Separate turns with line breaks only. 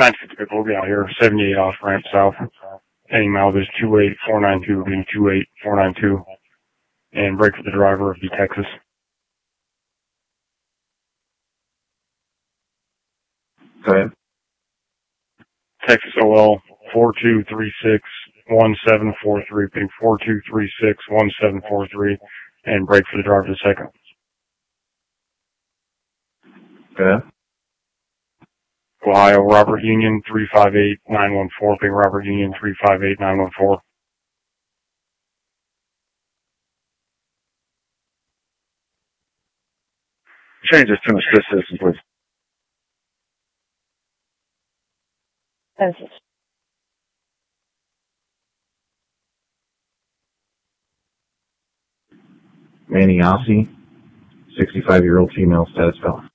950 vehicle will be out here, 78 off ramp south. Heading miles is 28492, being 28492. And brake for the driver of the Texas.
Go ahead.
Texas OL 42361743, being 42361743, and brake for the driver of the second.
Go ahead.
Ohio Robert Union 358914, being Robert Union 358914.
Change this to an assist system, please.
Census.
Manny Ossie, 65-year-old female, status felon.